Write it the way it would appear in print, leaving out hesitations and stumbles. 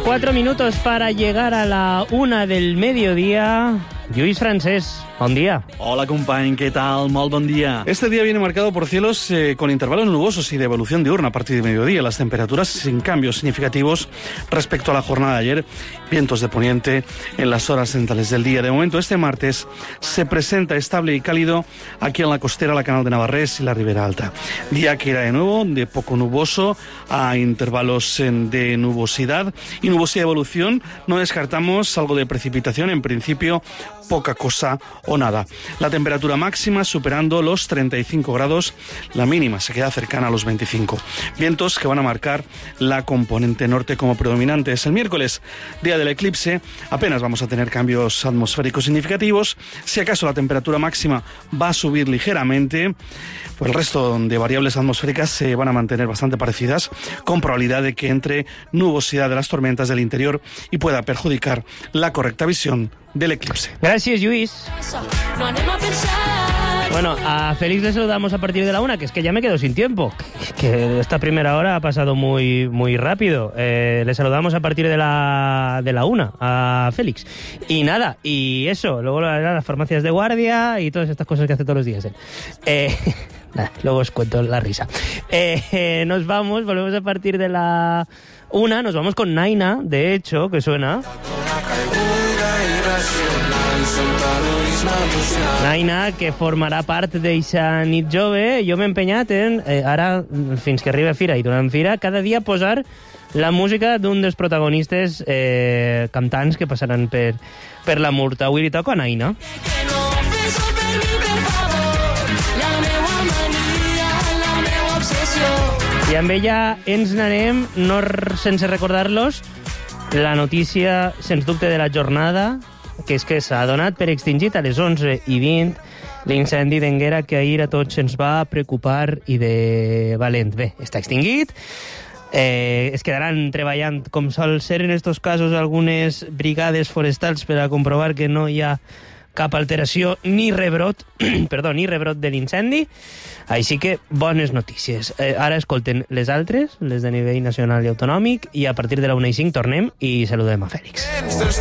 4 minutos para llegar a la 1 del mediodía. Lluís Francés, bon día. Hola, company, ¿qué tal? Molt bon día. Este día viene marcado por cielos con intervalos nubosos y de evolución diurna a partir de mediodía. Las temperaturas sin cambios significativos respecto a la jornada de ayer. Vientos de poniente en las horas centrales del día. De momento, este martes se presenta estable y cálido aquí en la costera, la Canal de Navarrés y la Ribera Alta. Día que irá de nuevo de poco nuboso a intervalos de nubosidad y nubosidad de evolución. No descartamos algo de precipitación, en principio poca cosa o nada. La temperatura máxima superando los 35 grados, la mínima se queda cercana a los 25. Vientos que van a marcar la componente norte como predominantes. El miércoles, día del eclipse, apenas vamos a tener cambios atmosféricos significativos. Si acaso la temperatura máxima va a subir ligeramente, pues el resto de variables atmosféricas se van a mantener bastante parecidas, con probabilidad de que entre nubosidad de las tormentas del interior y pueda perjudicar la correcta visión del eclipse. Gracias, Lluís. Bueno, a Félix le saludamos a partir de la 1, que es que ya me quedo sin tiempo, que esta primera hora ha pasado muy rápido. Le saludamos a partir de la 1 a Félix. Y nada, y eso, luego las farmacias de guardia y todas estas cosas que hace todos los días él. Nada, luego os cuento la risa. Volvemos a partir de la 1, nos vamos con Naina, de hecho, que suena... Naina, que formarà part d'eixa nit jove. Jo m'he empenyat en, ara, fins que arriba Fira i durant Fira, cada dia posar la música d'un dels protagonistes cantants que passaran per la Murta. Avui li toco a Naina. I amb ella ens n'anem, no sense recordar-los, la notícia, sens dubte, de la jornada, que és que s'ha donat per extingit a les 11:20 l'incendi d'Énguera, que ahir a tots ens va preocupar i de valent. Bé, està extingit. Es quedaran treballant, com sol ser en estos casos, algunes brigades forestals per a comprovar que no hi ha cap alteració ni rebrot de l'incendi. Així que bones notícies. Ara escolten les altres, les de nivell nacional i autonòmic, i a partir de la 1:05 tornem i saludem a Fèlix.